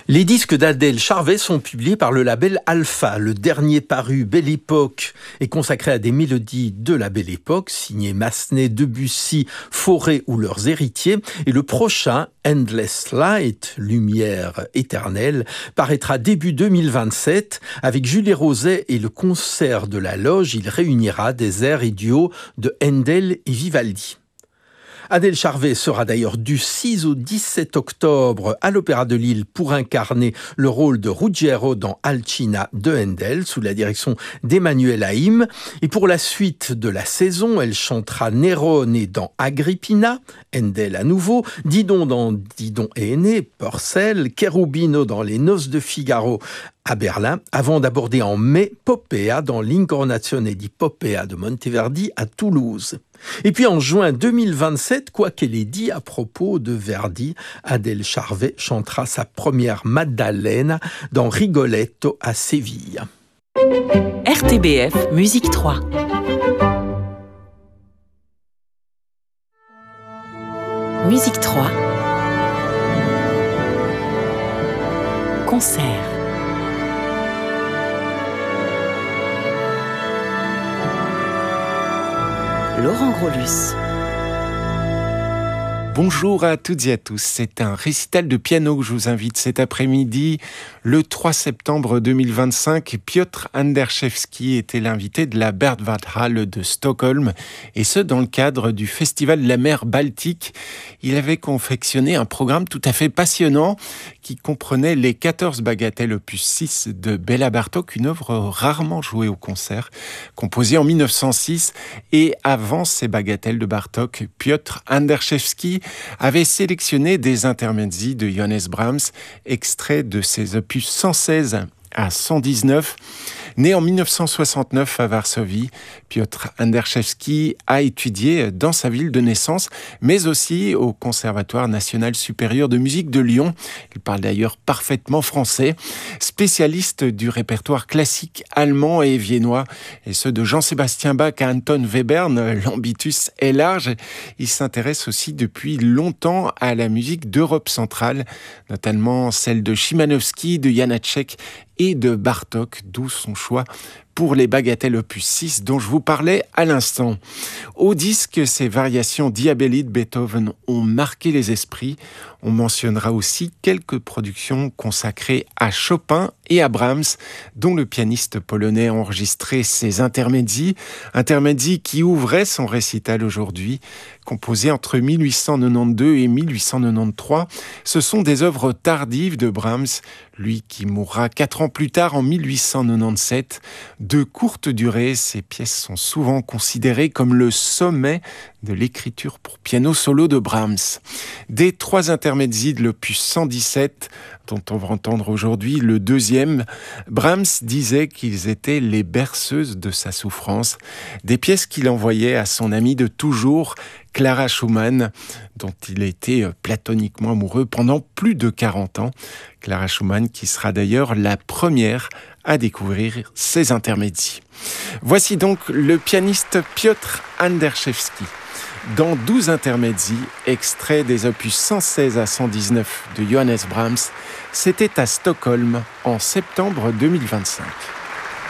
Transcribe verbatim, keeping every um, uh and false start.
Les disques d'Adèle Charvet sont publiés par le label Alpha. Le dernier paru, Belle Époque, est consacré à des mélodies de la Belle Époque, signées Massenet, Debussy, Fauré ou leurs héritiers. Et le prochain, Endless Light, Lumière éternelle, paraîtra début deux mille vingt-sept. Avec Julie Roset et le concert de la Loge, il réunira des airs et duos de Handel et Vivaldi. Adèle Charvet sera d'ailleurs du six au dix-sept octobre à l'Opéra de Lille pour incarner le rôle de Ruggiero dans Alcina de Handel sous la direction d'Emmanuel Haïm. Et pour la suite de la saison, elle chantera Nerone dans Agrippina, Handel à nouveau, Didon dans Didon est né, Purcell, Cherubino dans Les Noces de Figaro à Berlin, avant d'aborder en mai Poppea dans l'Incarnazione di Poppea de Monteverdi à Toulouse. Et puis en juin deux mille vingt-sept, quoi qu'elle ait dit à propos de Verdi, Adèle Charvet chantera sa première Maddalena dans Rigoletto à Séville. R T B F Musique trois. Musique trois. Concert. Laurent Grolus. Bonjour à toutes et à tous, c'est un récital de piano que je vous invite cet après-midi. Le trois septembre deux mille vingt-cinq, Piotr Anderszewski était l'invité de la Berwaldhalle de Stockholm, et ce dans le cadre du Festival de la mer Baltique. Il avait confectionné un programme tout à fait passionnant qui comprenait les quatorze bagatelles opus six de Béla Bartók, une œuvre rarement jouée au concert, composée en mille neuf cent six, et avant ces bagatelles de Bartók, Piotr Anderszewski avait sélectionné des intermezzi de Johannes Brahms, extraits de ses opus cent seize à cent dix-neuf. Né en mille neuf cent soixante-neuf à Varsovie, Piotr Anderszewski a étudié dans sa ville de naissance, mais aussi au Conservatoire national supérieur de musique de Lyon. Il parle d'ailleurs parfaitement français. Spécialiste du répertoire classique allemand et viennois, et ceux de Jean-Sébastien Bach à Anton Webern, l'ambitus est large. Il s'intéresse aussi depuis longtemps à la musique d'Europe centrale, notamment celle de Chimanovski, de Janáček et de Bartók, d'où son choix pour les bagatelles opus six dont je vous parlais à l'instant. Au disque, ces variations Diabelli de Beethoven ont marqué les esprits. On mentionnera aussi quelques productions consacrées à Chopin et à Brahms, dont le pianiste polonais a enregistré ses intermezzi, intermezzi qui ouvraient son récital aujourd'hui, composé entre mille huit cent quatre-vingt-douze et mille huit cent quatre-vingt-treize. Ce sont des œuvres tardives de Brahms, lui qui mourra quatre ans plus tard en mille huit cent quatre-vingt-dix-sept. De courte durée, ces pièces sont souvent considérées comme le sommet de l'écriture pour piano solo de Brahms. Des trois intermezzi de l'opus cent dix-sept, dont on va entendre aujourd'hui le deuxième, Brahms disait qu'ils étaient les berceuses de sa souffrance, des pièces qu'il envoyait à son amie de toujours, Clara Schumann, dont il était platoniquement amoureux pendant plus de quarante ans. Clara Schumann qui sera d'ailleurs la première à découvrir ses intermezzi. Voici donc le pianiste Piotr Anderszewski dans douze intermezzi, extraits des opus cent seize à cent dix-neuf de Johannes Brahms. C'était à Stockholm en septembre deux mille vingt-cinq.